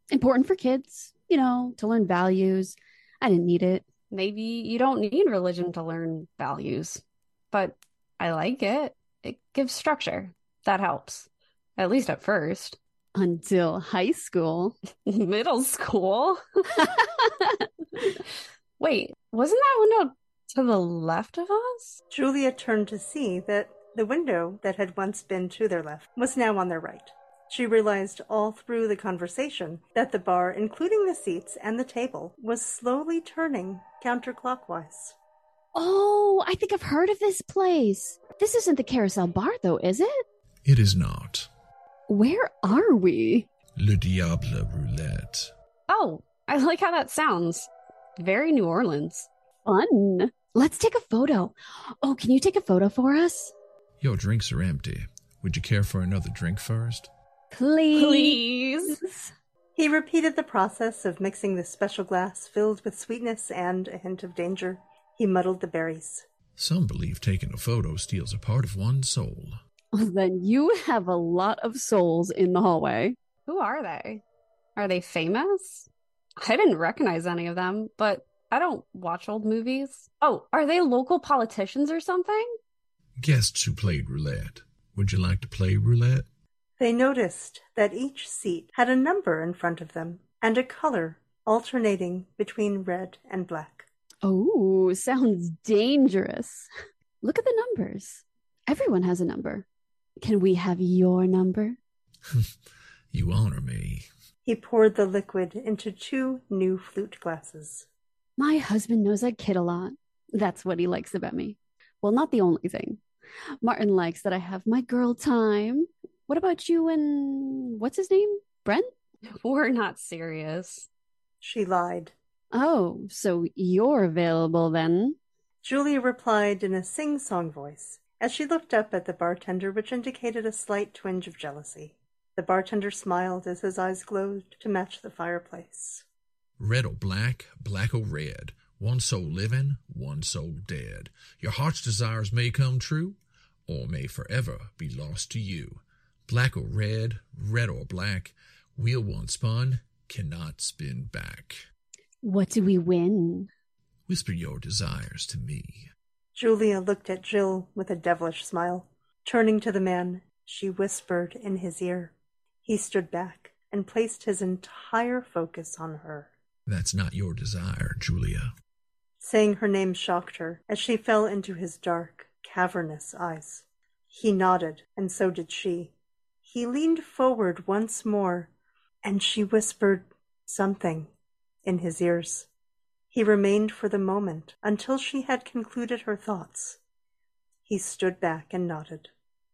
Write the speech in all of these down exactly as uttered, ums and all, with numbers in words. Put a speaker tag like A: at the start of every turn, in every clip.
A: Important for kids, you know, to learn values. I didn't need it
B: Maybe you don't need religion to learn values, but I like it. It gives structure. That helps, at least at first.
A: until high school.
B: Middle school. Wait, wasn't that window to the left of us?
C: Julia turned to see that the window that had once been to their left was now on their right. She realized all through the conversation that the bar, including the seats and the table, was slowly turning counterclockwise.
A: Oh, I think I've heard of this place. This isn't the Carousel Bar, though, is it?
D: It is not.
A: Where are we?
D: Le Diable Roulette.
B: Oh, I like how that sounds. Very New Orleans.
A: Fun. Let's take a photo. Oh, can you take a photo for us?
D: Your drinks are empty. Would you care for another drink first?
A: Please.
B: Please.
C: He repeated the process of mixing the special glass filled with sweetness and a hint of danger. He muddled the berries.
D: Some believe taking a photo steals a part of one's soul.
A: Then you have a lot of souls in the hallway.
B: Who are they? Are they famous? I didn't recognize any of them, but I don't watch old movies. Oh, are they local politicians or something?
D: Guests who played roulette. Would you like to play roulette?
C: They noticed that each seat had a number in front of them and a color alternating between red and black.
A: Oh, sounds dangerous. Look at the numbers. Everyone has a number. Can we have your number?
D: You honor me.
C: He poured the liquid into two new flute glasses.
A: My husband knows I kid a lot. That's what he likes about me. Well, not the only thing. Martin likes that I have my girl time. What about you and what's his name? Brent?
B: We're not serious.
C: She lied.
A: Oh, so you're available then.
C: Julia replied in a sing-song voice as she looked up at the bartender, which indicated a slight twinge of jealousy. The bartender smiled as his eyes glowed to match the fireplace.
D: Red or black, black or red. One soul living, one soul dead. Your heart's desires may come true, or may forever be lost to you. Black or red, red or black, wheel once spun, cannot spin back.
A: What do we win?
D: Whisper your desires to me.
C: Julia looked at Jill with a devilish smile. Turning to the man, she whispered in his ear. He stood back and placed his entire focus on her.
D: That's not your desire, Julia.
C: Saying her name shocked her as she fell into his dark, cavernous eyes. He nodded, and so did she. He leaned forward once more, and she whispered something in his ears. He remained for the moment until she had concluded her thoughts. He stood back and nodded.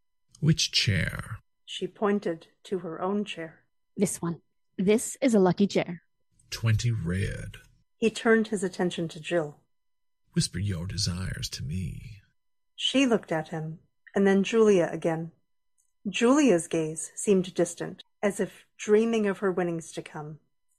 D: Which chair?
C: She pointed to her own chair.
A: This one. This is a lucky chair.
D: Twenty red.
C: He turned his attention to Jill.
D: Whisper your desires to me.
C: She looked at him, and then Julia again. Julia's gaze seemed distant, as if dreaming of her winnings to come.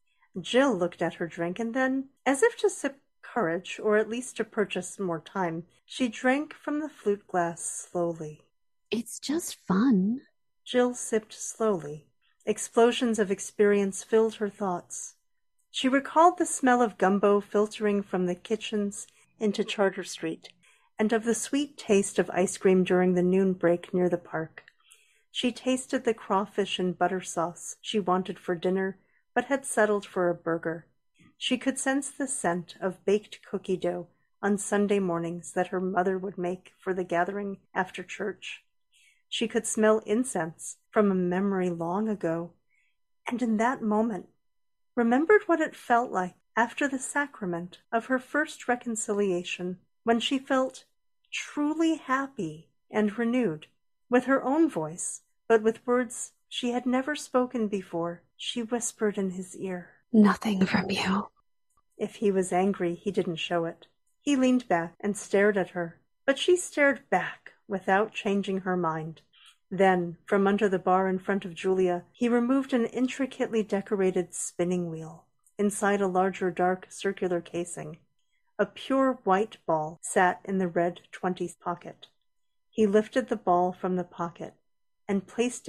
C: Jill looked at her drink, and then, as if to sip courage, or at least to purchase more time, she drank from the flute glass slowly.
A: It's just fun.
C: Jill sipped slowly. Explosions of experience filled her thoughts. She recalled the smell of gumbo filtering from the kitchens into Charter Street, and of the sweet taste of ice cream during the noon break near the park. She tasted the crawfish and butter sauce she wanted for dinner, but had settled for a burger. She could sense the scent of baked cookie dough on Sunday mornings that her mother would make for the gathering after church. She could smell incense from a memory long ago, and in that moment remembered what it felt like after the sacrament of her first reconciliation, when she felt truly happy and renewed. With her own voice, but with words she had never spoken before, she whispered in his ear,
B: Nothing from you.
C: If he was angry, he didn't show it. He leaned back and stared at her, but she stared back without changing her mind. Then, from under the bar in front of Julia, he removed an intricately decorated spinning wheel. Inside a larger dark circular casing, a pure white ball sat in the red twenties pocket. He lifted the ball from the pocket and placed it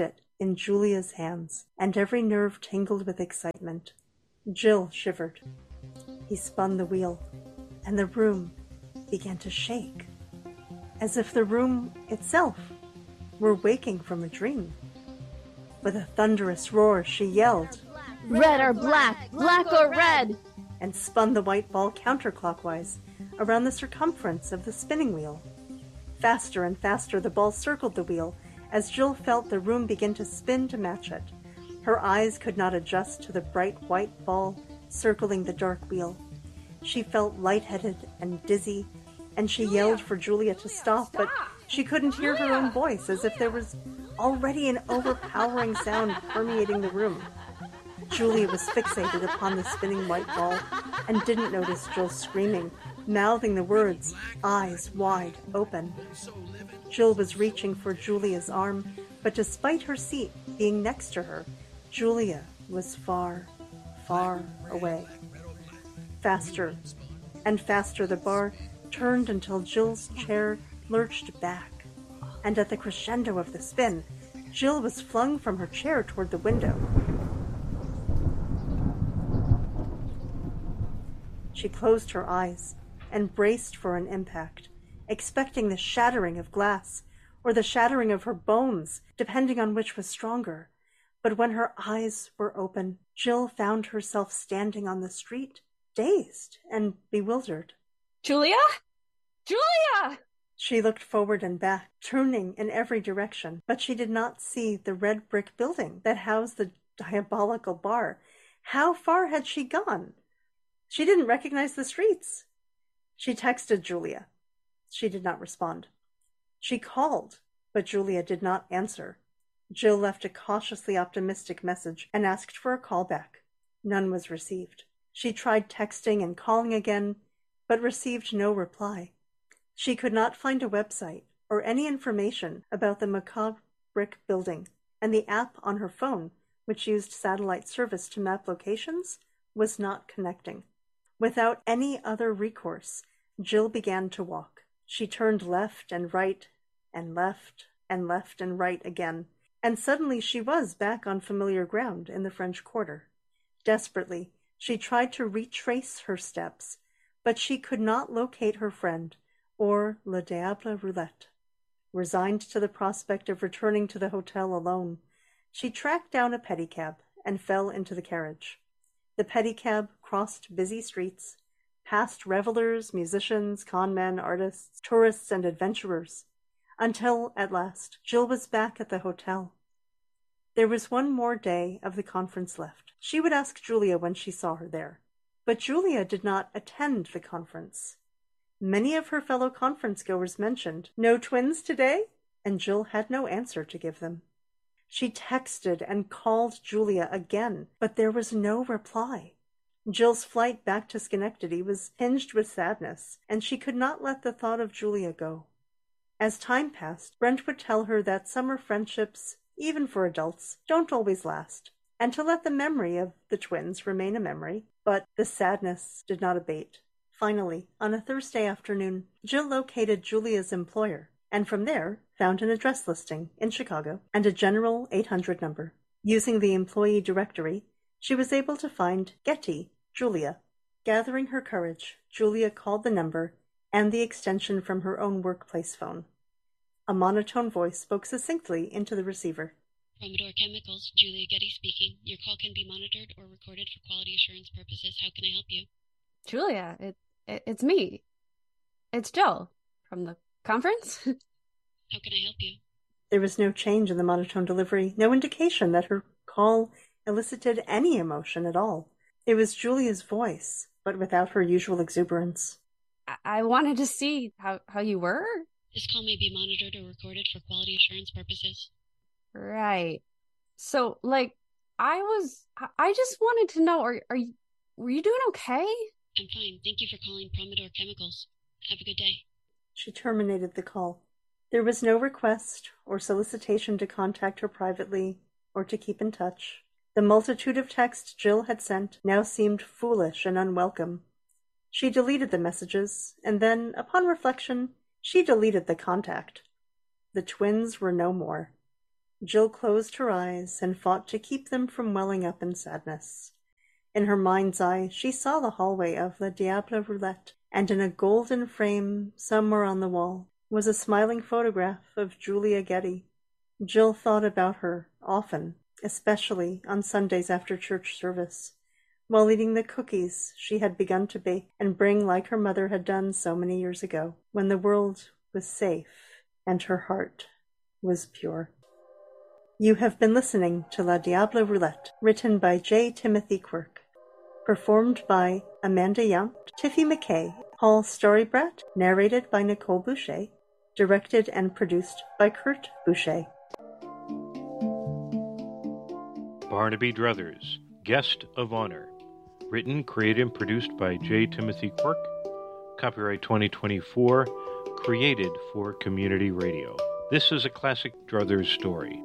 C: in Julia's hands, and every nerve tingled with excitement. Jill shivered. He spun the wheel, and the room began to shake, as if the room itself were waking from a dream. With a thunderous roar, she yelled,
A: Red or black, black or red,
C: and spun the white ball counterclockwise around the circumference of the spinning wheel. Faster and faster the ball circled the wheel as Jill felt the room begin to spin to match it. Her eyes could not adjust to the bright white ball circling the dark wheel. She felt lightheaded and dizzy, and she Julia, yelled for Julia to stop, stop, but she couldn't hear Julia. her own voice, as if there was already an overpowering sound permeating the room. Julia was fixated upon the spinning white ball and didn't notice Jill screaming, mouthing the words, eyes wide open. Jill was reaching for Julia's arm, but despite her seat being next to her, Julia was far, far away. Faster and faster the bar turned until Jill's chair lurched back, and at the crescendo of the spin, Jill was flung from her chair toward the window. She closed her eyes and braced for an impact, expecting the shattering of glass or the shattering of her bones, depending on which was stronger. But when her eyes were open, Jill found herself standing on the street, dazed and bewildered.
B: Julia? Julia!
C: She looked forward and back, turning in every direction, but she did not see the red brick building that housed the diabolical bar. How far had she gone? She didn't recognize the streets. She texted Julia. She did not respond. She called, but Julia did not answer. Jill left a cautiously optimistic message and asked for a call back. None was received. She tried texting and calling again, but received no reply. She could not find a website or any information about the macabre brick building, and the app on her phone, which used satellite service to map locations, was not connecting. Without any other recourse, Jill began to walk. She turned left and right and left and left and right again, and suddenly she was back on familiar ground in the French Quarter. Desperately, she tried to retrace her steps, but she could not locate her friend or Le Diable Roulette. Resigned to the prospect of returning to the hotel alone, she tracked down a pedicab and fell into the carriage. The pedicab crossed busy streets, past revelers, musicians, conmen, artists, tourists, and adventurers, until, at last, Jill was back at the hotel. There was one more day of the conference left. She would ask Julia when she saw her there. But Julia did not attend the conference. Many of her fellow conference-goers mentioned, "No twins today?" and Jill had no answer to give them. She texted and called Julia again, but there was no reply. Jill's flight back to Schenectady was tinged with sadness, and she could not let the thought of Julia go. As time passed, Brent would tell her that summer friendships, even for adults, don't always last, and to let the memory of the twins remain a memory, but the sadness did not abate. Finally, on a Thursday afternoon, Jill located Julia's employer, and from there found an address listing in Chicago and a general eight hundred number. Using the employee directory, she was able to find Getty, Julia. Gathering her courage, Julia called the number and the extension from her own workplace phone. A monotone voice spoke succinctly into the receiver.
E: Promador Chemicals, Julia Getty speaking. Your call can be monitored or recorded for quality assurance purposes. How can I help you?
B: Julia, it, it it's me. It's Jill from the conference.
E: How can I help you?
C: There was no change in the monotone delivery, no indication that her call elicited any emotion at all. It was Julia's voice, but without her usual exuberance.
B: I, I wanted to see how, how you were.
E: This call may be monitored or recorded for quality assurance purposes.
B: Right. So, like, I was, I just wanted to know, are, are you, were you doing okay?
E: I'm fine. Thank you for calling Promador Chemicals. Have a good day.
C: She terminated the call. There was no request or solicitation to contact her privately or to keep in touch. The multitude of texts Jill had sent now seemed foolish and unwelcome. She deleted the messages, and then, upon reflection, she deleted the contact. The twins were no more. Jill closed her eyes and fought to keep them from welling up in sadness. In her mind's eye, she saw the hallway of Le Diable Roulette, and in a golden frame somewhere on the wall was a smiling photograph of Julia Getty. Jill thought about her often, especially on Sundays after church service, while eating the cookies she had begun to bake and bring like her mother had done so many years ago, when the world was safe and her heart was pure. You have been listening to Le Diable Roulette, written by J. Timothy Quirk, performed by Amanda Yount, Tiffy McKay, Paul Storybrat, narrated by Nicole Boucher, directed and produced by Kurt Boucher.
F: Barnaby Druthers, Guest of Honor. Written, created, and produced by J. Timothy Quirk. Copyright twenty twenty-four. Created for Community Radio. This is a classic Druthers story.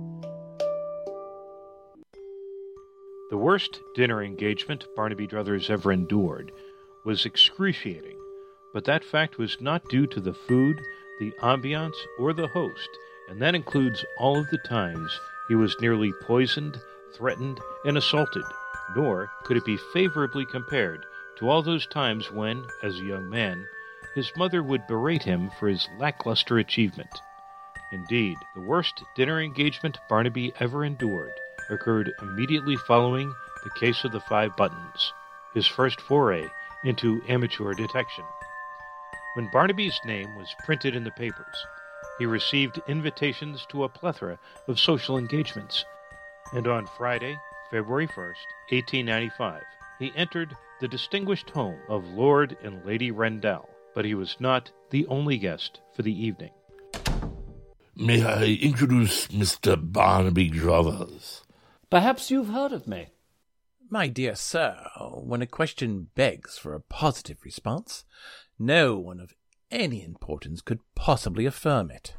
F: The worst dinner engagement Barnaby Druthers ever endured was excruciating, but that fact was not due to the food, the ambiance, or the host, and that includes all of the times he was nearly poisoned, threatened, and assaulted, nor could it be favorably compared to all those times when, as a young man, his mother would berate him for his lackluster achievement. Indeed, the worst dinner engagement Barnaby ever endured occurred immediately following The Case of the Five Buttons, his first foray into amateur detection. When Barnaby's name was printed in the papers, he received invitations to a plethora of social engagements, and on Friday, February first, eighteen ninety-five, he entered the distinguished home of Lord and Lady Rendell, but he was not the only guest for the evening.
G: May I introduce Mister Barnaby Druthers?
H: Perhaps you've heard of me.
I: My dear sir, when a question begs for a positive response, no one of any importance could possibly affirm it.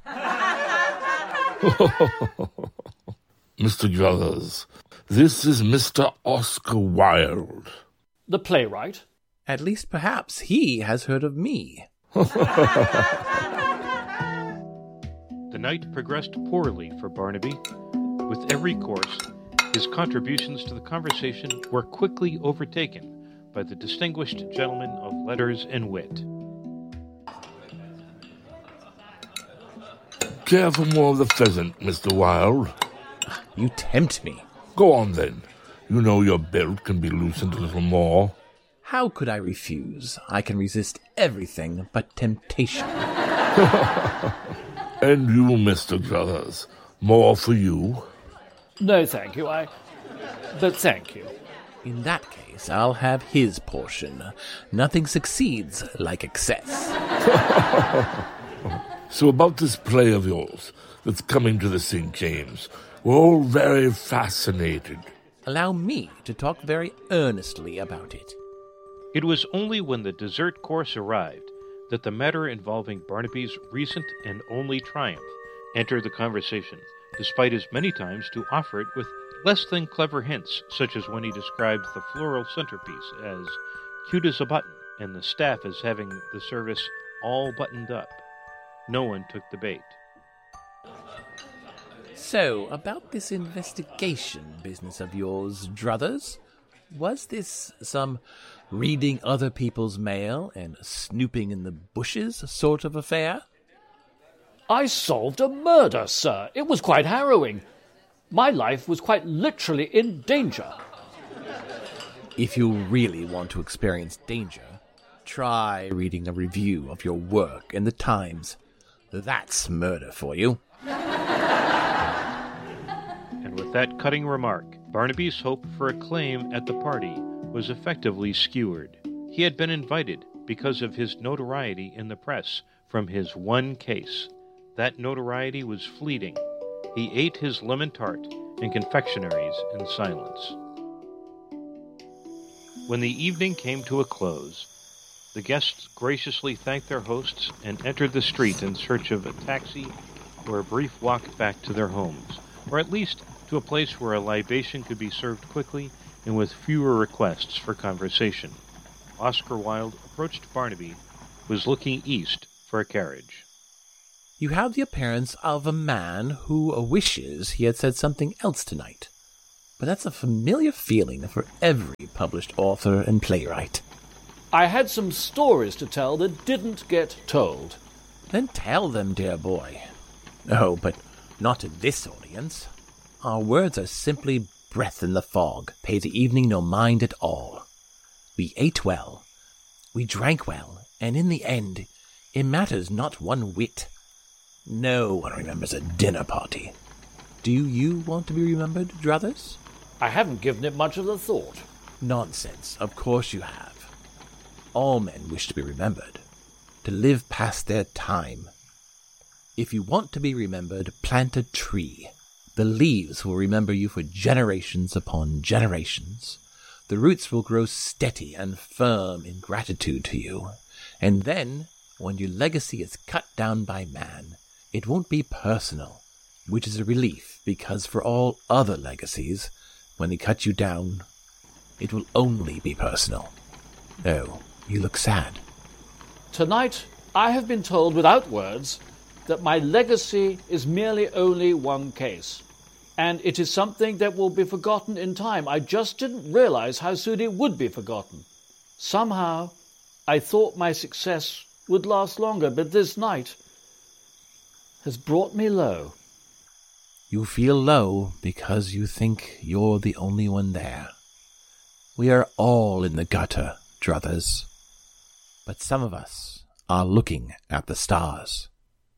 G: Mister Druthers, this is Mister Oscar Wilde.
H: The playwright?
I: At least perhaps he has heard of me.
F: The night progressed poorly for Barnaby. With every course, his contributions to the conversation were quickly overtaken by the distinguished gentleman of letters and wit.
G: Care for more of the pheasant, Mister Wilde?
I: You tempt me.
G: Go on, then. You know your belt can be loosened a little more.
I: How could I refuse? I can resist everything but temptation.
G: And you, Mister Druthers, more for you?
H: No, thank you. I... But thank you.
I: In that case, I'll have his portion. Nothing succeeds like excess.
G: So about this play of yours that's coming to the Saint James, we're all very fascinated.
I: Allow me to talk very earnestly about it.
F: It was only when the dessert course arrived that the matter involving Barnaby's recent and only triumph entered the conversation, despite his many times to offer it with less than clever hints, such as when he described the floral centerpiece as cute as a button and the staff as having the service all buttoned up. No one took the bait.
I: So, about this investigation business of yours, Druthers, was this some reading other people's mail and snooping in the bushes sort of affair?
H: I solved a murder, sir. It was quite harrowing. My life was quite literally in danger.
I: If you really want to experience danger, try reading a review of your work in the Times. That's murder for you.
F: And with that cutting remark, Barnaby's hope for acclaim at the party was effectively skewered. He had been invited because of his notoriety in the press from his one case. That notoriety was fleeting. He ate his lemon tart and confectionaries in silence. When the evening came to a close, the guests graciously thanked their hosts and entered the street in search of a taxi or a brief walk back to their homes, or at least to a place where a libation could be served quickly and with fewer requests for conversation. Oscar Wilde approached Barnaby, who was looking east for a carriage.
I: You have the appearance of a man who wishes he had said something else tonight. But that's a familiar feeling for every published author and playwright.
H: I had some stories to tell that didn't get told.
I: Then tell them, dear boy. Oh, but not to this audience. Our words are simply breath in the fog, pay the evening no mind at all. We ate well, we drank well, and in the end, it matters not one whit. No one remembers a dinner party. Do you want to be remembered, Druthers?
H: I haven't given it much of a thought.
I: Nonsense, of course you have. All men wish to be remembered, to live past their time. If you want to be remembered, plant a tree. The leaves will remember you for generations upon generations. The roots will grow steady and firm in gratitude to you. And then, when your legacy is cut down by man, it won't be personal, which is a relief, because for all other legacies, when they cut you down, it will only be personal. Oh, you look sad.
H: Tonight, I have been told without words that my legacy is merely only one case, and it is something that will be forgotten in time. I just didn't realize how soon it would be forgotten. Somehow, I thought my success would last longer, but this night has brought me low.
I: You feel low because you think you're the only one there. We are all in the gutter, Druthers. But some of us are looking at the stars.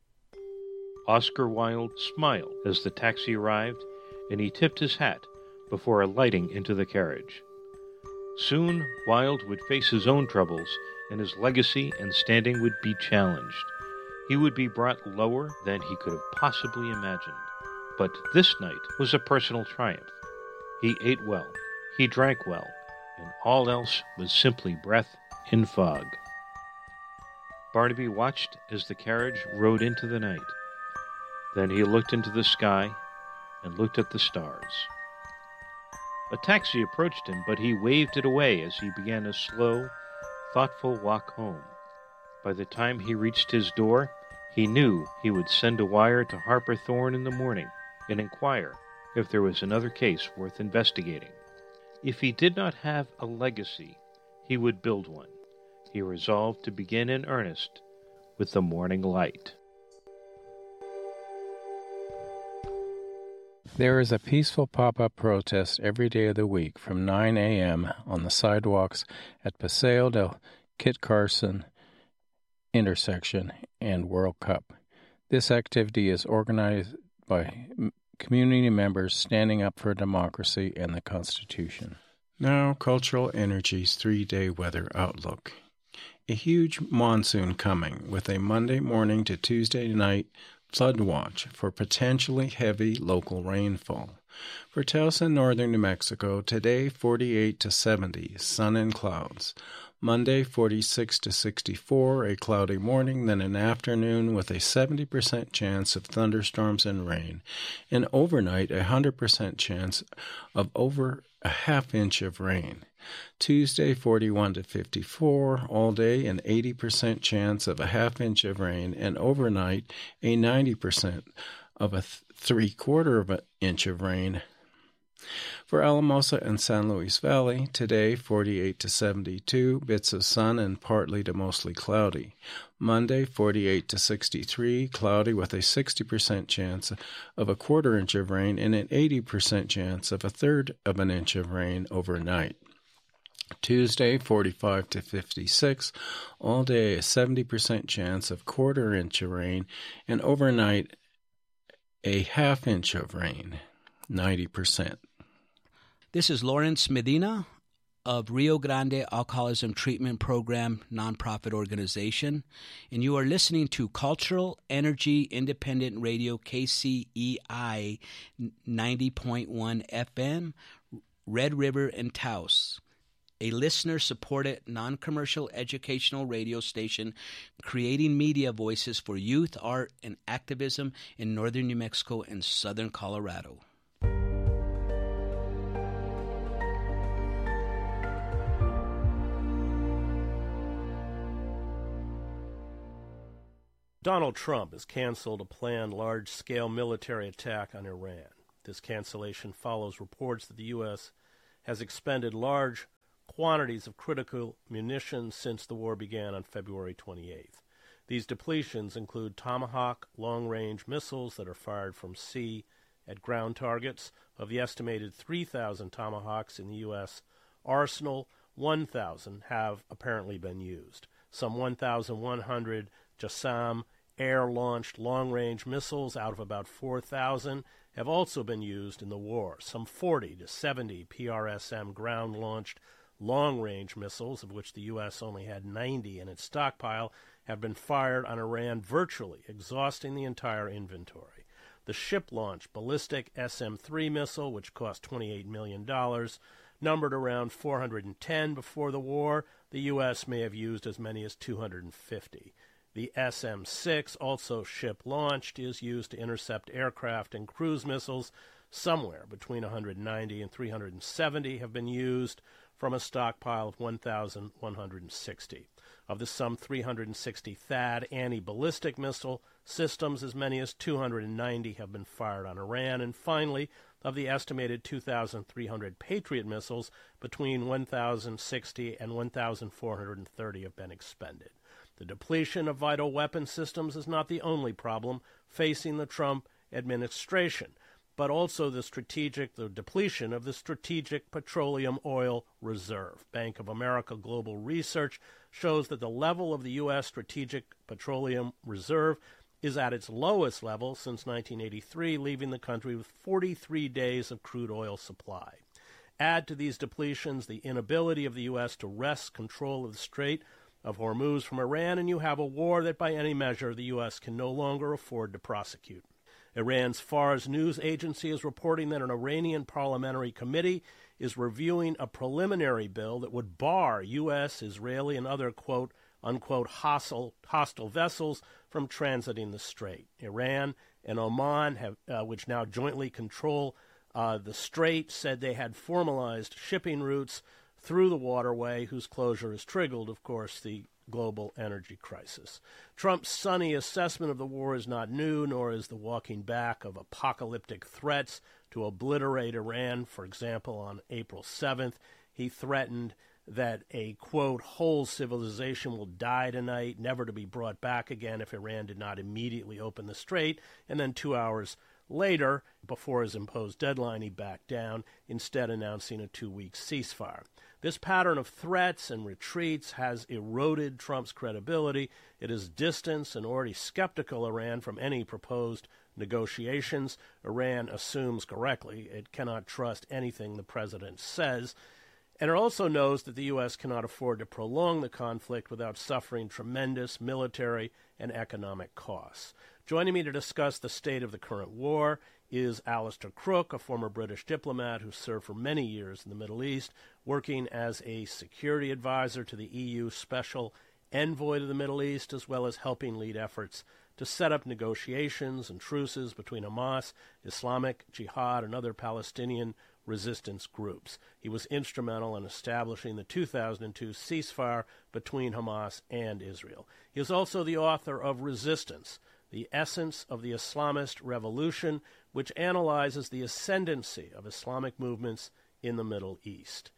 F: Oscar Wilde smiled as the taxi arrived, and he tipped his hat before alighting into the carriage. Soon, Wilde would face his own troubles, and his legacy and standing would be challenged. He would be brought lower than he could have possibly imagined. But this night was a personal triumph. He ate well, he drank well, and all else was simply breath in fog. Barnaby watched as the carriage rode into the night. Then he looked into the sky and looked at the stars. A taxi approached him, but he waved it away as he began a slow, thoughtful walk home. By the time he reached his door, he knew he would send a wire to Harper Thorne in the morning and inquire if there was another case worth investigating. If he did not have a legacy, he would build one. He resolved to begin in earnest with the morning light.
J: There is a peaceful pop-up protest every day of the week from nine a.m. on the sidewalks at Paseo del Kit Carson intersection and World Cup. This activity is organized by community members standing up for democracy and the Constitution. Now, Cultural Energy's three-day weather outlook. A huge monsoon coming with a Monday morning to Tuesday night flood watch for potentially heavy local rainfall. For Taos and northern New Mexico, today forty-eight to seventy, sun and clouds. Monday forty-six to sixty-four, a cloudy morning, then an afternoon with a seventy percent chance of thunderstorms and rain. And overnight, a one hundred percent chance of over a half inch of rain. Tuesday forty-one to fifty-four, all day an eighty percent chance of a half inch of rain, and overnight a ninety percent of a th- three-quarter of an inch of rain. For Alamosa and San Luis Valley, today forty-eight to seventy-two, bits of sun and partly to mostly cloudy. Monday forty-eight to sixty-three, cloudy with a sixty percent chance of a quarter inch of rain and an eighty percent chance of a third of an inch of rain overnight. Tuesday, forty-five to fifty-six, all day a seventy percent chance of quarter inch of rain, and overnight a half inch of rain, ninety percent.
K: This is Lawrence Medina of Rio Grande Alcoholism Treatment Program nonprofit organization, and you are listening to Cultural Energy Independent Radio K C E I ninety point one F M, Red River and Taos, a listener-supported, non-commercial educational radio station creating media voices for youth, art, and activism in northern New Mexico and southern Colorado.
L: Donald Trump has canceled a planned large-scale military attack on Iran. This cancellation follows reports that the U S has expended large quantities of critical munitions since the war began on February twenty-eighth. These depletions include Tomahawk long-range missiles that are fired from sea at ground targets. Of the estimated three thousand Tomahawks in the U S arsenal, one thousand have apparently been used. Some one thousand one hundred Jassam air-launched long-range missiles out of about four thousand have also been used in the war. Some forty to seventy P R S M ground-launched long-range missiles, of which the U S only had ninety in its stockpile, have been fired on Iran virtually, exhausting the entire inventory. The ship-launched ballistic S M three missile, which cost twenty-eight million dollars, numbered around four hundred ten before the war. The U S may have used as many as two hundred fifty. The S M six, also ship-launched, is used to intercept aircraft and cruise missiles. Somewhere between one hundred ninety and three hundred seventy have been used from a stockpile of one thousand one hundred sixty. Of the some three hundred sixty THAAD anti-ballistic missile systems, as many as two hundred ninety have been fired on Iran. And finally, of the estimated two thousand three hundred Patriot missiles, between one thousand sixty and one thousand four hundred thirty have been expended. The depletion of vital weapon systems is not the only problem facing the Trump administration, but also the strategic, the depletion of the Strategic Petroleum Oil Reserve. Bank of America Global Research shows that the level of the U S Strategic Petroleum Reserve is at its lowest level since nineteen eighty-three, leaving the country with forty-three days of crude oil supply. Add to these depletions the inability of the U S to wrest control of the Strait of Hormuz from Iran, and you have a war that by any measure the U S can no longer afford to prosecute. Iran's Fars news agency is reporting that an Iranian parliamentary committee is reviewing a preliminary bill that would bar U S, Israeli, and other, quote, unquote, hostile, hostile vessels from transiting the strait. Iran and Oman, have, uh, which now jointly control uh, the strait, said they had formalized shipping routes through the waterway, whose closure has triggered, of course, the global energy crisis. Trump's sunny assessment of the war is not new, nor is the walking back of apocalyptic threats to obliterate Iran. For example, on April seventh, he threatened that a, quote, whole civilization will die tonight, never to be brought back again if Iran did not immediately open the strait. And then two hours later, before his imposed deadline, he backed down, instead announcing a two-week ceasefire. This pattern of threats and retreats has eroded Trump's credibility. It has distanced an already skeptical Iran from any proposed negotiations. Iran assumes correctly it cannot trust anything the president says. And it also knows that the U S cannot afford to prolong the conflict without suffering tremendous military and economic costs. Joining me to discuss the state of the current war is Alistair Crook, a former British diplomat who served for many years in the Middle East, working as a security advisor to the E U Special Envoy to the Middle East, as well as helping lead efforts to set up negotiations and truces between Hamas, Islamic Jihad, and other Palestinian resistance groups. He was instrumental in establishing the two thousand two ceasefire between Hamas and Israel. He is also the author of Resistance, The Essence of the Islamist Revolution, which analyzes the ascendancy of Islamic movements in the Middle East.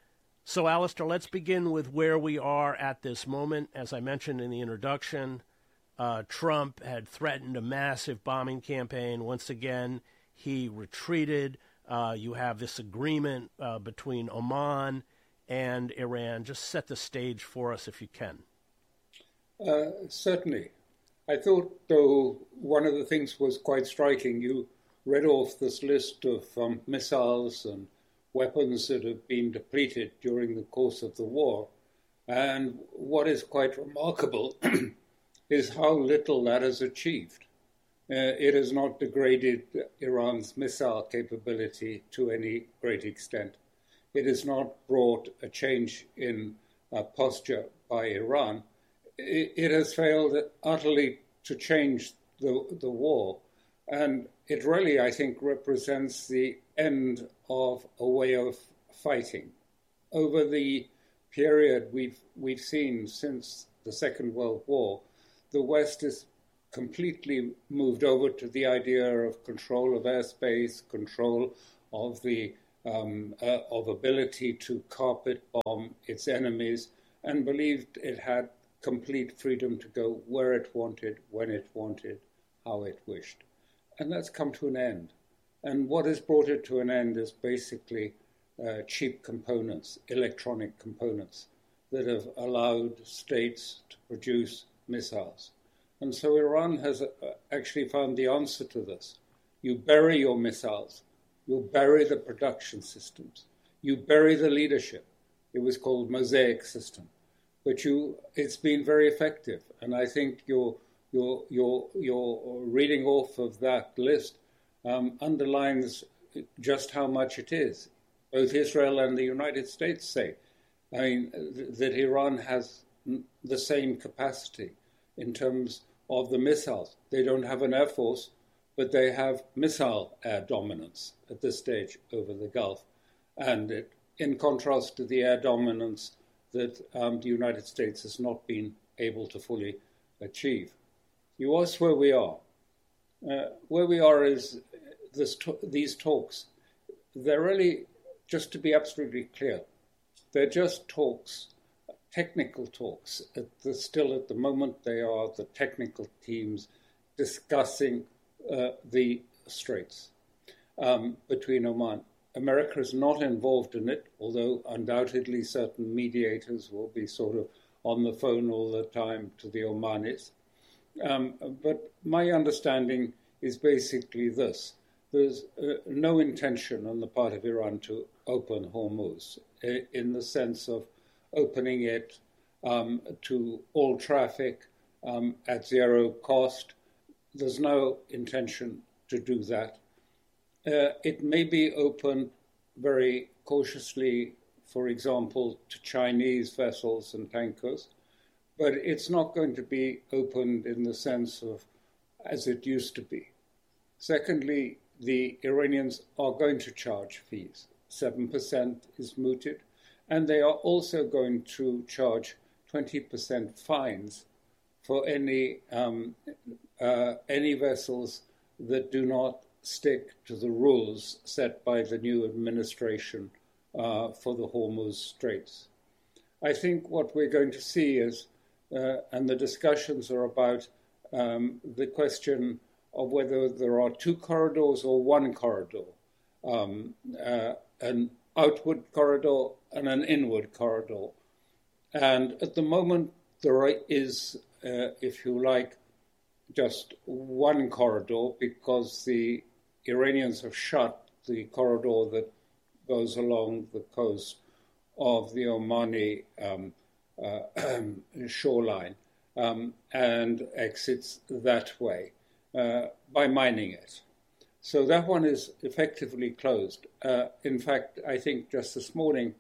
L: So, Alistair, let's begin with where we are at this moment. As I mentioned in the introduction, uh, Trump had threatened a massive bombing campaign. Once again, he retreated. Uh, you have this agreement uh, between Oman and Iran. Just set the stage for us if you can.
M: Uh, certainly. I thought, though, one of the things was quite striking. You read off this list of um, missiles and weapons that have been depleted during the course of the war. And what is quite remarkable is how little that has achieved. Uh, it has not degraded Iran's missile capability to any great extent. It has not brought a change in uh, posture by Iran. It, it has failed utterly to change the, the war. And it really, I think, represents the end of a way of fighting. Over the period we've, we've seen since the Second World War, the West has completely moved over to the idea of control of airspace, control of the um, uh, of ability to carpet bomb its enemies, and believed it had complete freedom to go where it wanted, when it wanted, how it wished. And that's come to an end. And what has brought it to an end is basically uh, cheap components, electronic components, that have allowed states to produce missiles. And so Iran has uh, actually found the answer to this. You bury your missiles, you bury the production systems, you bury the leadership. It was called Mosaic System. But you, it's been very effective. And I think your, your, your, your reading off of that list um, underlines just how much it is. Both Israel and the United States say, I mean, th- that Iran has the same capacity in terms of the missiles. They don't have an air force, but they have missile air dominance at this stage over the Gulf. And it, in contrast to the air dominance that um, the United States has not been able to fully achieve. You ask where we are. Uh, where we are is this t- these talks. They're really, just to be absolutely clear, they're just talks, technical talks. At the, still at the moment, they are the technical teams discussing uh, the straits um, between Oman. America is not involved in it, although undoubtedly certain mediators will be sort of on the phone all the time to the Omanis. Um, but my understanding is basically this. There's uh, no intention on the part of Iran to open Hormuz in the sense of opening it um, to all traffic um, at zero cost. There's no intention to do that. Uh, it may be opened very cautiously, for example, to Chinese vessels and tankers, but it's not going to be opened in the sense of as it used to be. Secondly, the Iranians are going to charge fees. seven percent is mooted, and they are also going to charge twenty percent fines for any um, uh, any vessels that do not stick to the rules set by the new administration uh, for the Hormuz Straits. I think what we're going to see is, uh, and the discussions are about um, the question of whether there are two corridors or one corridor, um, uh, an outward corridor and an inward corridor. And at the moment, there is, uh, if you like, just one corridor because the Iranians have shut the corridor that goes along the coast of the Omani um, uh, shoreline um, and exits that way uh, by mining it. So that one is effectively closed. Uh, in fact, I think just this morning,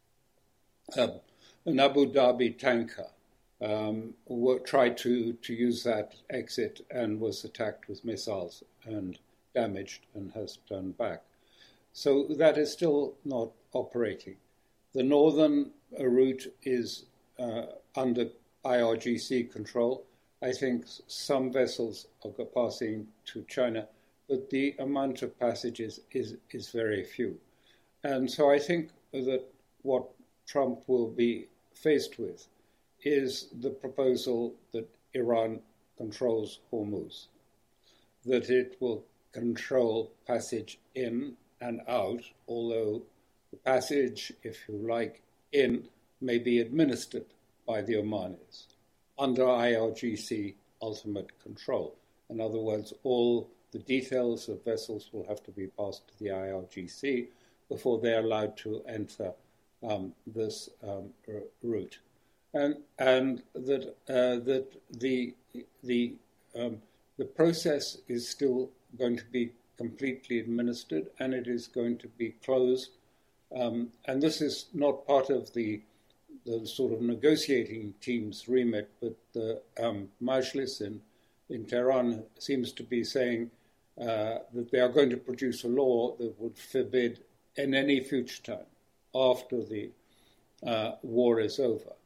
M: uh, an Abu Dhabi tanker um, tried to, to use that exit and was attacked with missiles and damaged and has turned back. So that is still not operating. The northern route is uh, under I R G C control. I think some vessels are passing to China, but the amount of passages is, is very few. And so I think that what Trump will be faced with is the proposal that Iran controls Hormuz, that it will control passage in and out, although the passage, if you like, in may be administered by the Omanis under I R G C ultimate control. In other words, all the details of vessels will have to be passed to the I R G C before they're allowed to enter um, this um, r- route, and and that uh, that the the um, the process is still going to be completely administered, and it is going to be closed. Um, and this is not part of the the sort of negotiating team's remit, but the um, Majlis in, in Tehran seems to be saying uh, that they are going to produce a law that would forbid in any future time after the uh, war is over,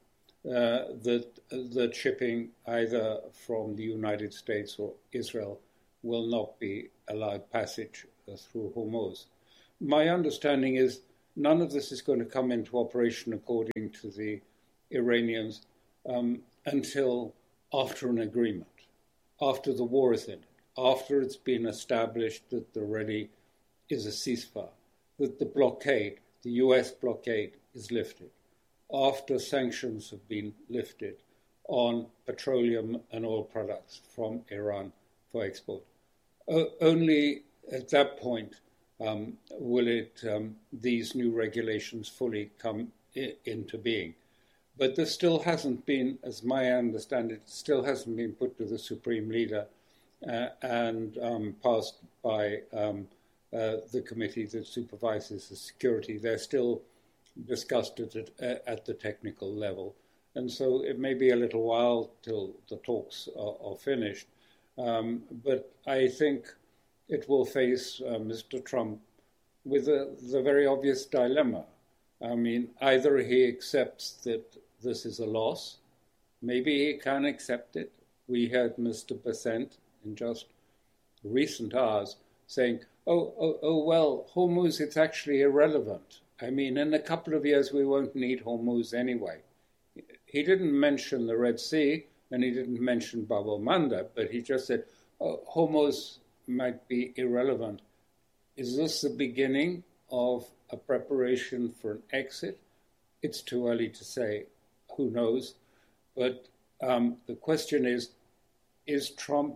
M: uh, that the shipping either from the United States or Israel will not be allowed passage uh, through Hormuz. My understanding is none of this is going to come into operation, according to the Iranians, um, until after an agreement, after the war is ended, after it's been established that there already is a ceasefire, that the blockade, the U S blockade, is lifted, after sanctions have been lifted on petroleum and oil products from Iran for export. O- only at that point um, will it um, these new regulations fully come I- into being. But this still hasn't been, as my understand it, still hasn't been put to the Supreme Leader uh, and um, passed by um, uh, the committee that supervises the security. They're still discussed at, at the technical level. And so it may be a little while till the talks are, are finished. Um, but I think it will face uh, Mister Trump with a, the very obvious dilemma. I mean, either he accepts that this is a loss, maybe he can accept it. We heard Mister Bessent in just recent hours saying, oh, oh, oh, well, Hormuz, it's actually irrelevant. I mean, in a couple of years, we won't need Hormuz anyway. He didn't mention the Red Sea, and he didn't mention Bab el-Mandeb, but he just said, oh, Hormuz might be irrelevant. Is this the beginning of a preparation for an exit? It's too early to say. Who knows? But um, the question is, is Trump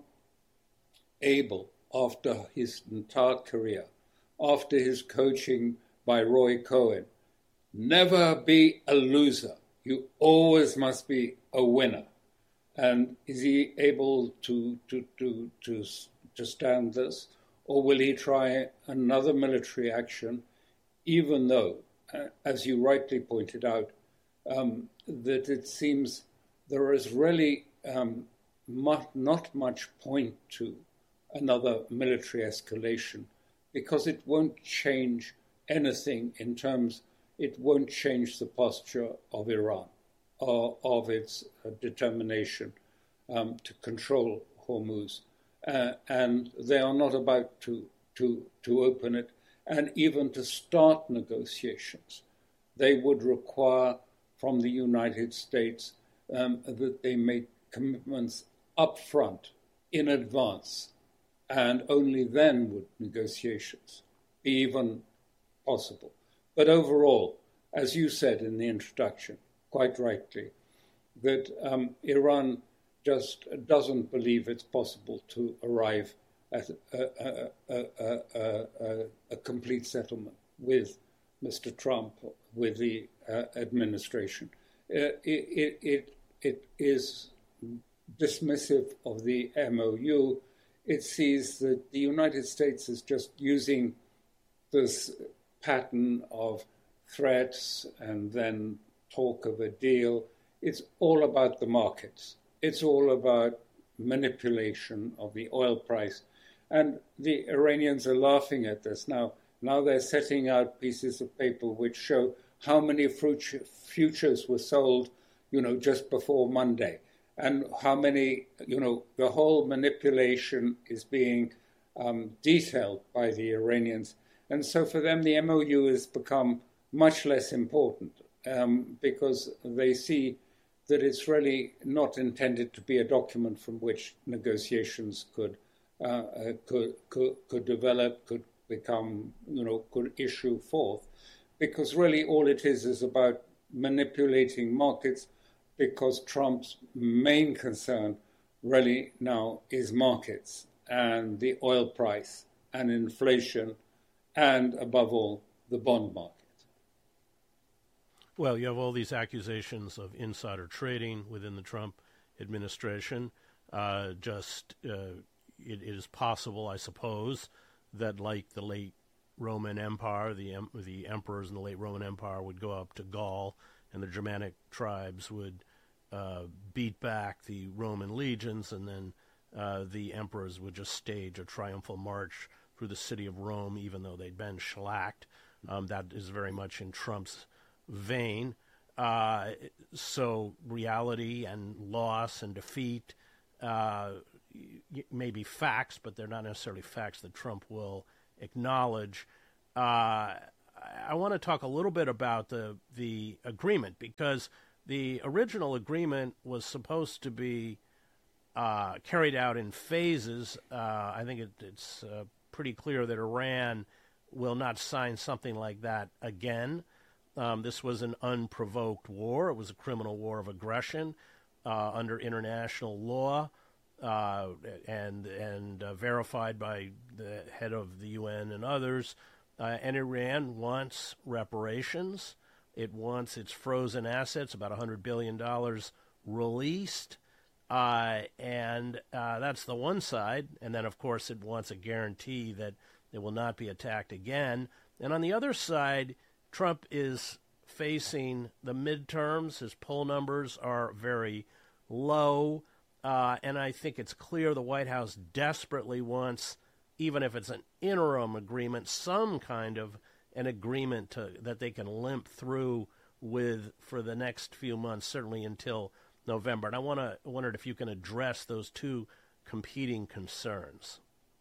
M: able, after his entire career, after his coaching by Roy Cohen, never be a loser? You always must be a winner. And is he able to, to, to, to, to stand this? Or will he try another military action, even though, uh, as you rightly pointed out, um, that it seems there is really um, not, not much point to another military escalation, because it won't change anything in terms, it won't change the posture of Iran or of its uh, determination um, to control Hormuz. Uh, and they are not about to, to, to open it and even to start negotiations. They would require from the United States um, that they make commitments up front, in advance, and only then would negotiations be even possible. But overall, as you said in the introduction, quite rightly, that um, Iran just doesn't believe it's possible to arrive at a, a, a, a, a, a complete settlement with Mister Trump, with the uh, administration. Uh, it, it, it is dismissive of the M O U. It sees that the United States is just using this pattern of threats and then talk of a deal. It's all about the markets. It's all about manipulation of the oil price. And the Iranians are laughing at this. Now, now they're setting out pieces of paper which show how many futures were sold, you know, just before Monday. And how many, you know, the whole manipulation is being um, detailed by the Iranians. And so for them, the M O U has become much less important um, because they see that it's really not intended to be a document from which negotiations could uh, could, could could develop, could become, you know, could issue forth, because really all it is is about manipulating markets, because Trump's main concern really now is markets and the oil price and inflation and, above all, the bond market.
L: Well, you have all these accusations of insider trading within the Trump administration. Uh, just uh, it, it is possible, I suppose, that like the late Roman Empire, the em- the emperors in the late Roman Empire would go up to Gaul, and the Germanic tribes would uh, beat back the Roman legions, and then uh, the emperors would just stage a triumphal march through the city of Rome, even though they'd been shellacked. Um, that is very much in Trump's vein. Uh, so reality and loss and defeat uh, may be facts, but they're not necessarily facts that Trump will acknowledge. Uh, I want to talk a little bit about the the agreement, because the original agreement was supposed to be uh, carried out in phases. Uh, I think it, it's uh, pretty clear that Iran will not sign something like that again. Um, this was an unprovoked war. It was a criminal war of aggression uh, under international law, uh, and and uh, verified by the head of the U N and others. Uh, and Iran wants reparations. It wants its frozen assets, about one hundred billion dollars, released. Uh, and uh, that's the one side. And then, of course, it wants a guarantee that it will not be attacked again. And on the other side, Trump is facing the midterms. His poll numbers are very low. Uh, and I think it's clear the White House desperately wants, even if it's an interim agreement, some kind of an agreement to, that they can limp through with for the next few months, certainly until November. And I want to wondered if you can address those two competing concerns.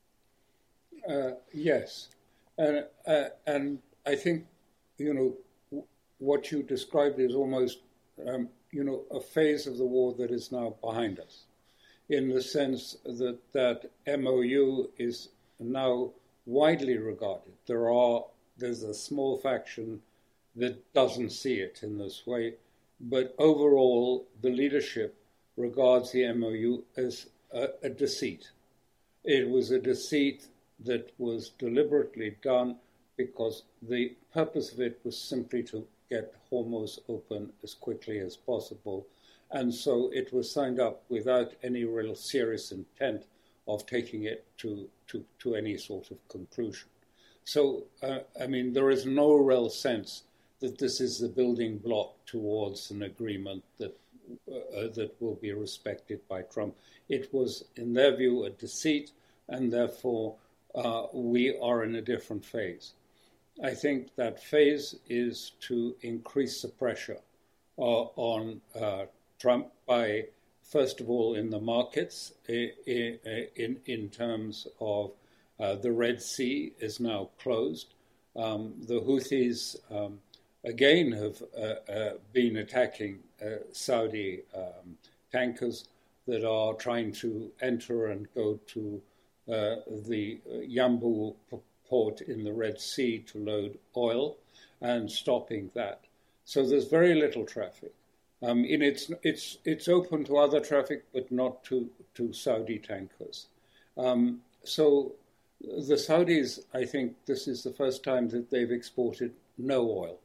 M: Uh, yes, and uh, and I think, you know, w- what you described is almost, um, you know, a phase of the war that is now behind us, in the sense that that M O U is now widely regarded. There are there's a small faction that doesn't see it in this way, but overall the leadership regards the M O U as a, a deceit. It was a deceit that was deliberately done because the purpose of it was simply to get Hormuz open as quickly as possible. And so it was signed up without any real serious intent of taking it to, to, to any sort of conclusion. So, uh, I mean, there is no real sense that this is the building block towards an agreement that uh, that will be respected by Trump. It was, in their view, a deceit, and therefore uh, we are in a different phase. I think that phase is to increase the pressure uh, on uh, Trump by, first of all, in the markets, in, in, in terms of uh, the Red Sea is now closed. Um, the Houthis, um, again, have uh, uh, been attacking uh, Saudi um, tankers that are trying to enter and go to uh, the Yanbu port in the Red Sea to load oil and stopping that. So there's very little traffic. Um, and it's it's it's open to other traffic, but not to, to Saudi tankers. Um, so the Saudis, I think this is the first time that they've exported no oil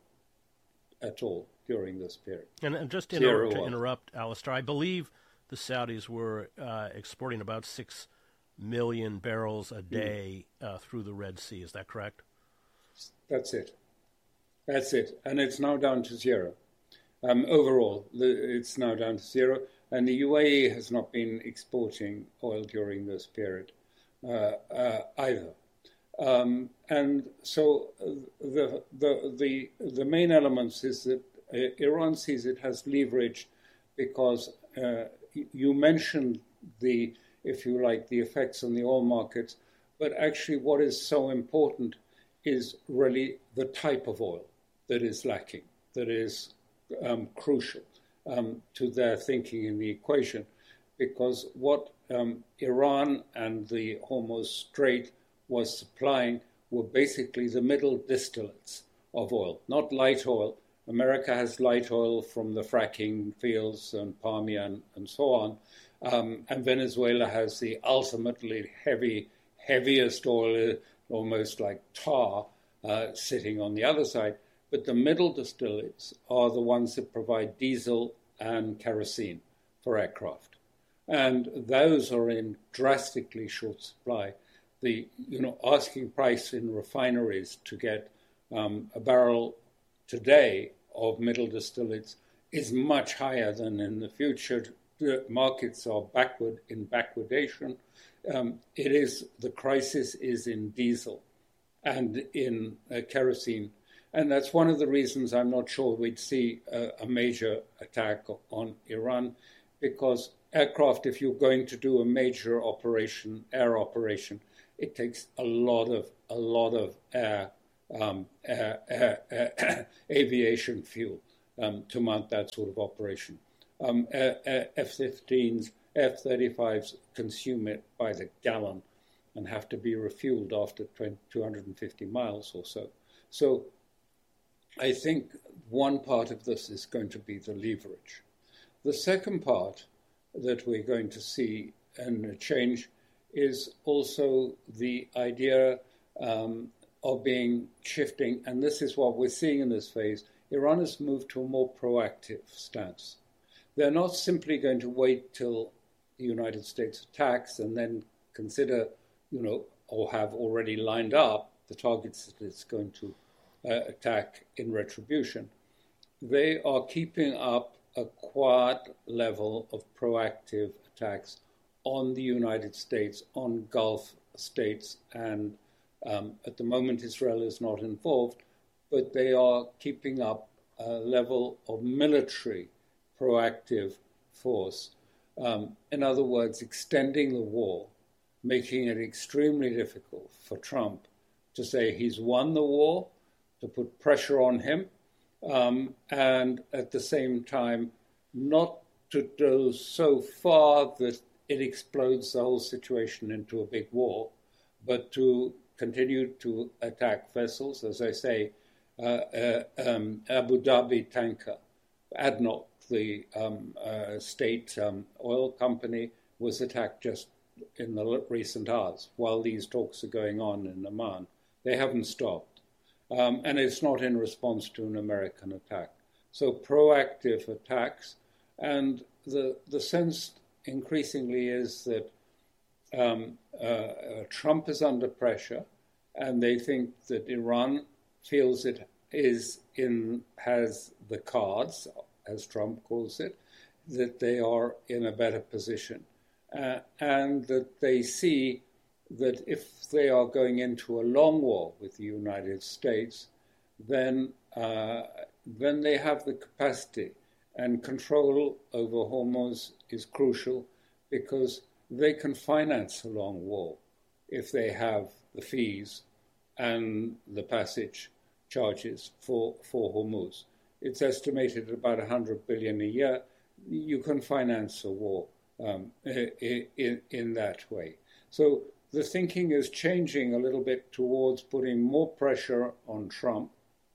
M: at all during this period.
L: And, and just to interrupt, to interrupt, Alistair, I believe the Saudis were uh, exporting about six million barrels a day uh, through the Red Sea. Is that correct?
M: That's it. That's it. And it's now down to zero. Um, overall, the, it's now down to zero. And the U A E has not been exporting oil during this period uh, uh, either. Um, and so the, the the the main elements is that Iran sees it has leverage because uh, you mentioned the, if you like, the effects on the oil markets, but actually what is so important is really the type of oil that is lacking, that is um, crucial um, to their thinking in the equation, because what um, Iran and the Hormuz Strait was supplying were basically the middle distillates of oil, not light oil. America has light oil from the fracking fields and Permian and so on. Um, and Venezuela has the ultimately heavy, heaviest oil, almost like tar, uh, sitting on the other side. But the middle distillates are the ones that provide diesel and kerosene for aircraft. And those are in drastically short supply. The you know asking price in refineries to get um, a barrel today of middle distillates is much higher than in the future. The markets are backward in backwardation. Um, it is the crisis is in diesel and in uh, kerosene, And that's one of the reasons I'm not sure we'd see a, a major attack on Iran, because aircraft, if you're going to do a major operation, air operation, it takes a lot of a lot of air, um, air, air, air aviation fuel um, to mount that sort of operation. Um, F fifteens, F thirty-fives consume it by the gallon and have to be refueled after two hundred fifty miles or so. So I think one part of this is going to be the leverage. The second part that we're going to see and a change is also the idea um, of being shifting, and this is what we're seeing in this phase. Iran has moved to a more proactive stance. They're not simply going to wait till the United States attacks and then consider, you know, or have already lined up the targets that it's going to uh, attack in retribution. They are keeping up a quad level of proactive attacks on the United States, on Gulf states, and um, at the moment Israel is not involved, but they are keeping up a level of military proactive force. Um, in other words, extending the war, making it extremely difficult for Trump to say he's won the war, to put pressure on him, um, and at the same time not to go so far that it explodes the whole situation into a big war, but to continue to attack vessels. As I say, uh, uh, um, Abu Dhabi tanker, A D N O C, the um, uh, state um, oil company, was attacked just in the recent hours while these talks are going on in Oman. They haven't stopped. Um, and it's not in response to an American attack. So proactive attacks. And the, the sense increasingly is that um, uh, uh, Trump is under pressure, and they think that Iran feels it is in, has the cards, as Trump calls it, that they are in a better position. Uh, and that they see that if they are going into a long war with the United States, then uh, then they have the capacity, and control over Hormuz is crucial because they can finance a long war if they have the fees and the passage charges for, for Hormuz. It's estimated at about one hundred billion dollars a year. You can finance a war um, in, in that way. So the thinking is changing a little bit towards putting more pressure on Trump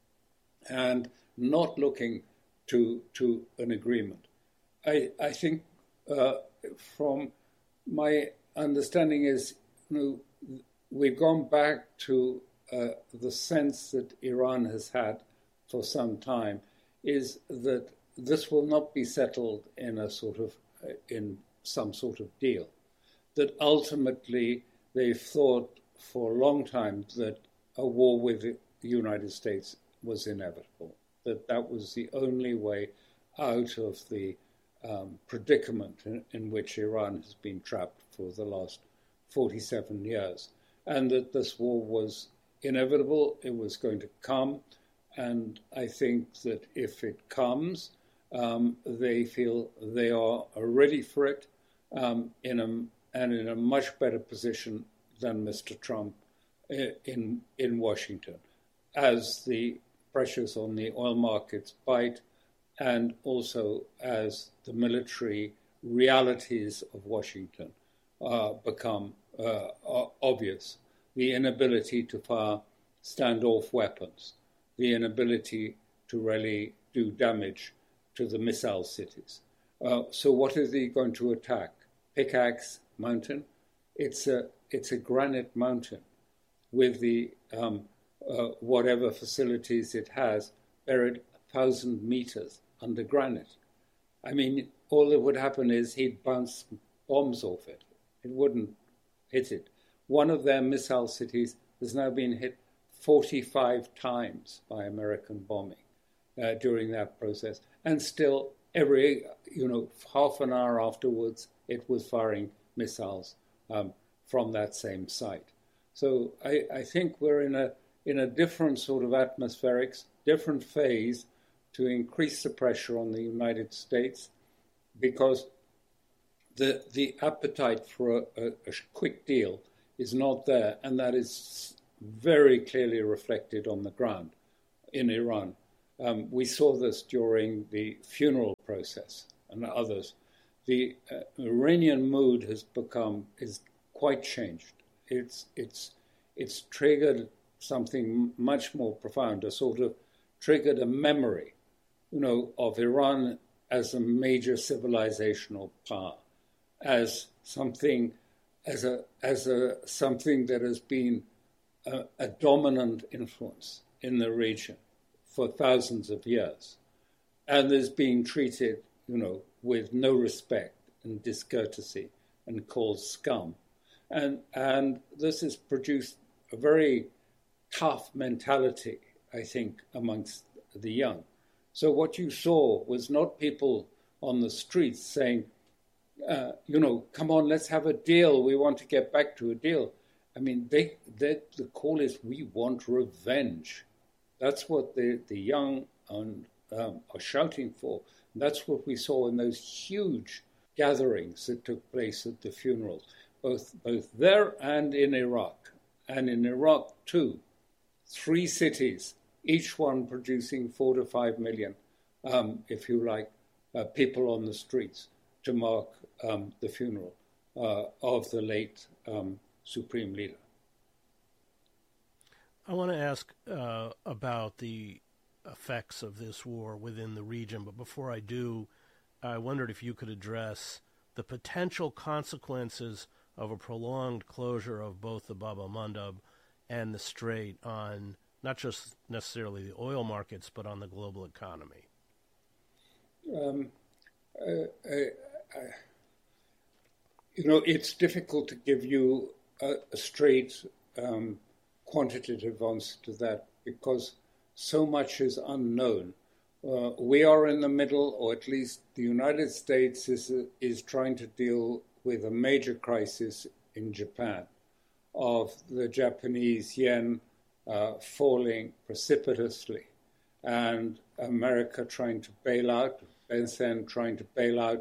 M: and not looking to to an agreement. I, I think uh, from my understanding is, you know, we've gone back to uh, the sense that Iran has had for some time, is that this will not be settled in a sort of uh, in some sort of deal. That ultimately they've thought for a long time that a war with the United States was inevitable. That that was the only way out of the um, predicament in, in which Iran has been trapped for the last forty-seven years, and that this war was inevitable. It was going to come. And I think that if it comes, um, they feel they are ready for it um, in a, and in a much better position than Mister Trump in in Washington, as the pressures on the oil markets bite, and also as the military realities of Washington uh, become uh, obvious. The inability to fire standoff weapons, the inability to really do damage to the missile cities. Uh, so what is he going to attack? Pickaxe Mountain? It's a it's a granite mountain with the um, uh, whatever facilities it has buried a thousand meters under granite. I mean, all that would happen is he'd bounce bombs off it. It wouldn't hit it. One of their missile cities has now been hit forty-five times by American bombing uh, during that process. And still, every, you know, half an hour afterwards, it was firing missiles um, from that same site. So I, I think we're in a in a different sort of atmospherics, different phase to increase the pressure on the United States, because the the appetite for a, a, a quick deal is not there, and that is very clearly reflected on the ground in Iran. Um, we saw this during the funeral process and others. The uh, Iranian mood has become is quite changed. It's it's it's triggered something much more profound, a sort of triggered a memory, you know, of Iran as a major civilizational power, as something, as a as a something that has been a, a dominant influence in the region for thousands of years, and is being treated, you know, with no respect and discourtesy and called scum, and and this has produced a very tough mentality, I think, amongst the young. So what you saw was not people on the streets saying, uh, you know, come on, let's have a deal. We want to get back to a deal. I mean, they, they, the call is, we want revenge. That's what the, the young and, um, are shouting for. And that's what we saw in those huge gatherings that took place at the funerals, both, both there and in Iraq. And in Iraq, too, three cities, each one producing four to five million, um, if you like, uh, people on the streets to mark um, the funeral uh, of the late um, Supreme Leader.
L: I want to ask uh, about the effects of this war within the region, but before I do, I wondered if you could address the potential consequences of a prolonged closure of both the Bab el-Mandeb and the Strait on not just necessarily the oil markets, but on the global economy.
M: Um, uh, I, I, you know, it's difficult to give you a, a straight um, quantitative answer to that because so much is unknown. Uh, we are in the middle, or at least the United States is is trying to deal with a major crisis in Japan of the Japanese yen uh, falling precipitously, and America trying to bail out, Ben Sen trying to bail out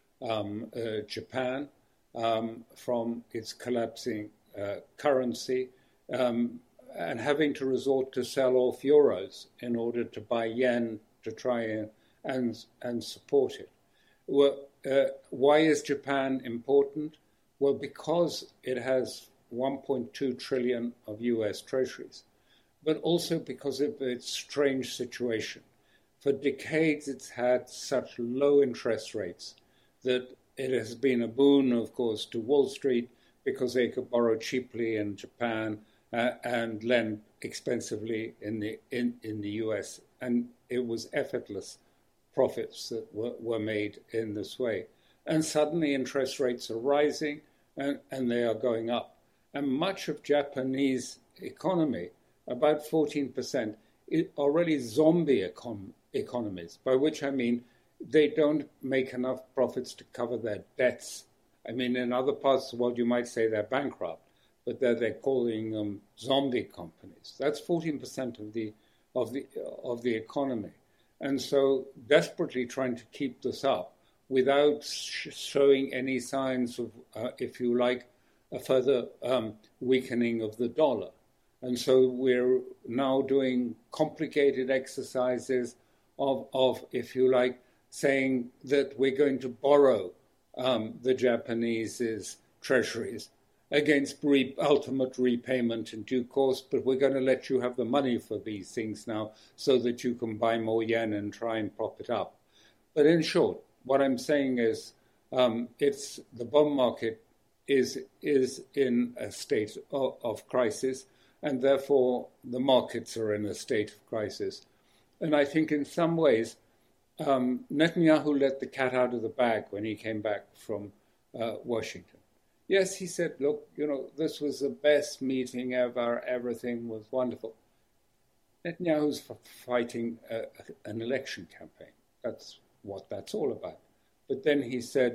M: um, uh, Japan um, from its collapsing uh, currency, um, and having to resort to sell off euros in order to buy yen to try and and, and support it. Well, uh, why is Japan important? Well, because it has one point two trillion of U S treasuries, but also because of its strange situation. For decades, it's had such low interest rates that it has been a boon, of course, to Wall Street because they could borrow cheaply in Japan uh, and lend expensively in the in, in the U S, and it was effortless profits that were, were made in this way. And suddenly interest rates are rising and, and they are going up. And much of Japanese economy, about fourteen percent, is already zombie econ- economies, by which I mean they don't make enough profits to cover their debts. I mean, in other parts of the world, you might say they're bankrupt, but they're, they're calling them zombie companies. That's fourteen percent of the of the of the economy. And so desperately trying to keep this up without sh- showing any signs of, uh, if you like, a further um, weakening of the dollar. And so we're now doing complicated exercises of, of if you like, saying that we're going to borrow um, the Japanese's treasuries against re- ultimate repayment in due course, but we're going to let you have the money for these things now so that you can buy more yen and try and prop it up. But in short, what I'm saying is um, it's the bond market is is in a state of, of crisis, and therefore the markets are in a state of crisis. And I think in some ways, um, Netanyahu let the cat out of the bag when he came back from uh, Washington. Yes, he said, look, you know, this was the best meeting ever. Everything was wonderful. Netanyahu's f- fighting a, a, an election campaign. That's what that's all about. But then he said,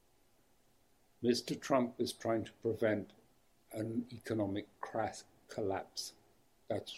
M: Mister Trump is trying to prevent an economic crash collapse. That's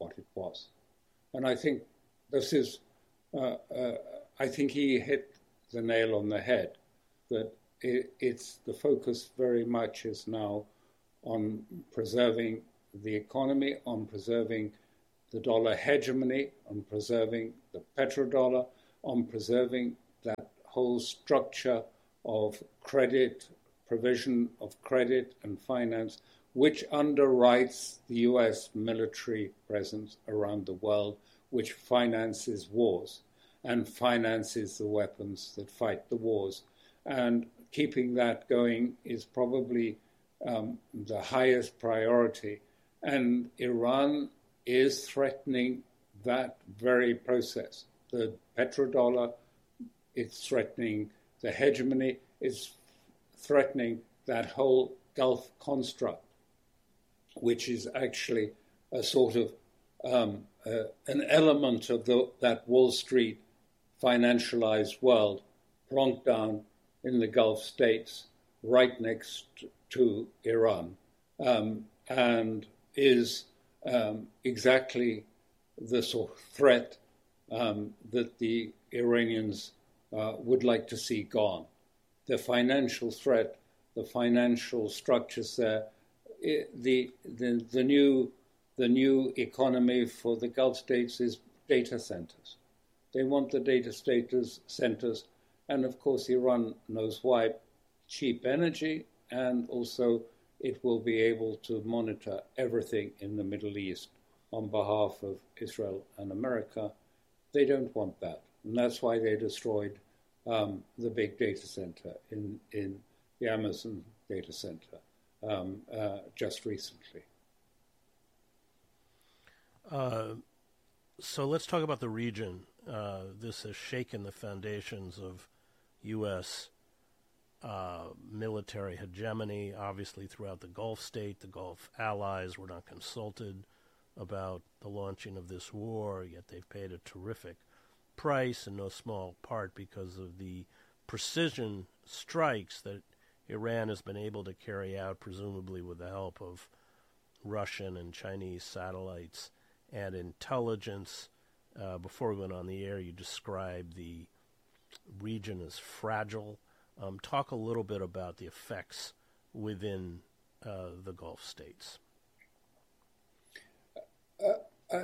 M: what it was. And I think this is, uh, uh, I think he hit the nail on the head, that it, it's the focus very much is now on preserving the economy, on preserving the dollar hegemony, on preserving the petrodollar, on preserving that whole structure of credit, provision of credit and finance, which underwrites the U S military presence around the world, which finances wars and finances the weapons that fight the wars. And keeping that going is probably um, the highest priority. And Iran is threatening that very process. The petrodollar, it's threatening the hegemony, it's threatening that whole Gulf construct, which is actually a sort of um, uh, an element of the, that Wall Street financialized world plonked down in the Gulf states right next to Iran, um, and is um, exactly the sort of threat um, that the Iranians uh, would like to see gone. The financial threat, the financial structures there, it, the, the the new the new economy for the Gulf states is data centers. They want the data centers, centers, and of course Iran knows why. Cheap energy, and also it will be able to monitor everything in the Middle East on behalf of Israel and America. They don't want that, and that's why they destroyed um, the big data center in, in the Amazon data center um, uh, just recently.
L: Uh, so let's talk about the region. Uh, this has shaken the foundations of U S uh, military hegemony, obviously throughout the Gulf state. The Gulf allies were not consulted about the launching of this war, yet they've paid a terrific price, in no small part because of the precision strikes that Iran has been able to carry out, presumably with the help of Russian and Chinese satellites and intelligence. Uh, before we went on the air, you described the region as fragile. Um, talk a little bit about the effects within uh, the Gulf states.
M: Uh, uh,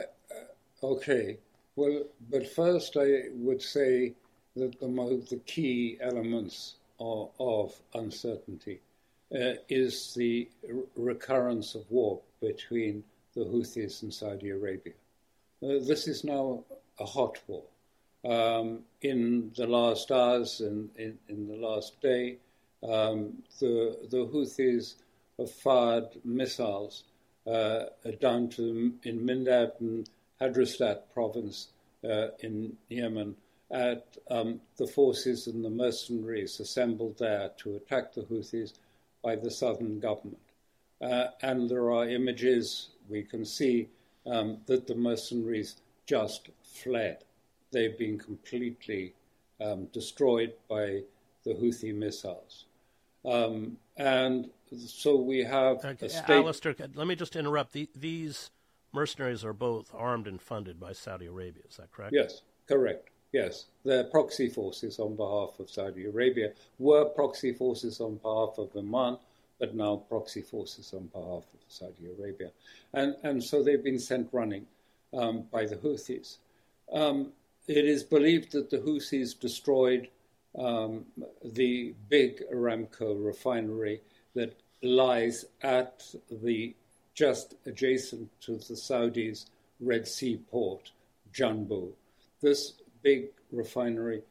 M: okay. Well, but first I would say that the, most, the key elements of, of uncertainty uh, is the r- recurrence of war between the Houthis and Saudi Arabia. Uh, this is now a hot war. Um, in the last hours and in, in the last day, um, the, the Houthis have fired missiles uh, down to in Mindab and Hadristat province uh, in Yemen at um, the forces and the mercenaries assembled there to attack the Houthis by the southern government. Uh, and there are images we can see um, that the mercenaries just fled. They've been completely um, destroyed by the Houthi missiles. Um, and so we have
L: okay,
M: a state...
L: Alistair, let me just interrupt. The, these mercenaries are both armed and funded by Saudi Arabia, is that correct?
M: Yes, correct. Yes, they're proxy forces on behalf of Saudi Arabia, were proxy forces on behalf of Oman, but now proxy forces on behalf of Saudi Arabia. And, and so they've been sent running um, by the Houthis. Um, it is believed that the Houthis destroyed um, the big Aramco refinery that lies at the just adjacent to the Saudis' Red Sea port, Janbu. This big refinery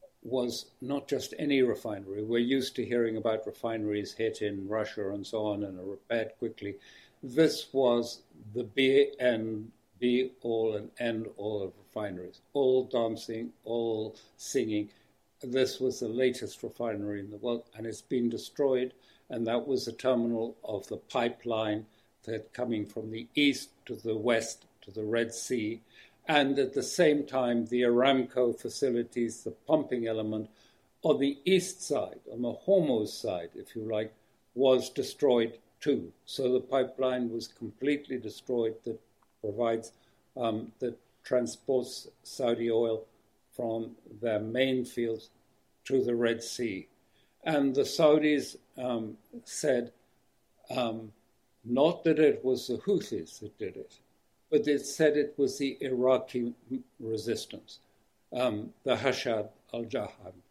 M: was not just any refinery. We're used to hearing about refineries hit in Russia and so on and are repaired quickly. This was the be and be all and end all of refineries, all dancing, all singing. This was the latest refinery in the world, and it's been destroyed. And that was the terminal of the pipeline that coming from the east to the west to the Red Sea. And at the same time, the Aramco facilities, the pumping element, on the east side, on the Hormuz side, if you like, was destroyed too. So the pipeline was completely destroyed that provides um, that transports Saudi oil from their main fields to the Red Sea. And the Saudis um, said um, not that it was the Houthis that did it, but it said it was the Iraqi resistance, um, the Hashad al-Jahad